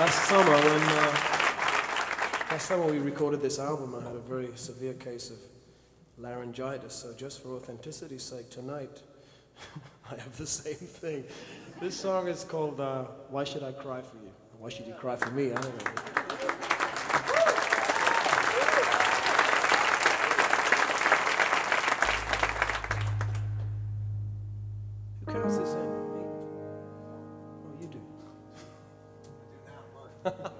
Last summer we recorded this album, I had a very severe case of laryngitis, so just for authenticity's sake, tonight I have the same thing. This song is called Why Should I Cry For You? Why should you cry for me? I don't know. Who counts this in? Me? Oh, you do. I do now, mine.